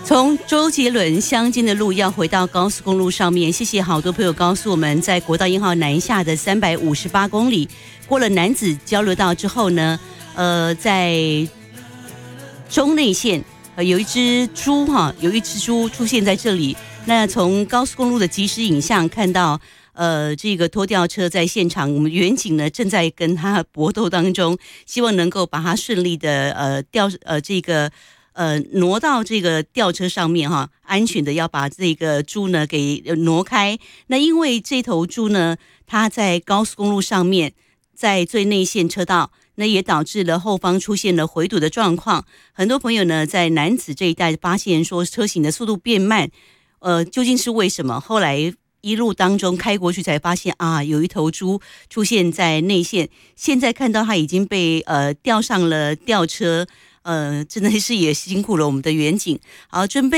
从周杰伦乡间的路要回到高速公路上面，谢谢好多朋友告诉我们，在国道1号南下的358公里，过了楠梓交流道之后呢，在中内线有一只猪出现在这里。那从高速公路的即时影像看到，这个拖吊车在现场，我们远景呢正在跟他搏斗当中，希望能够把它顺利的挪到这个吊车上面哈，安全的要把这个猪呢给挪开。那因为这头猪呢，它在高速公路上面，在最内线车道，那也导致了后方出现了回堵的状况。很多朋友呢在楠梓这一带发现说车行的速度变慢，究竟是为什么？后来一路当中开过去才发现啊，有一头猪出现在内线，现在看到它已经被吊上了吊车。真的是也辛苦了我们的远景。好，准备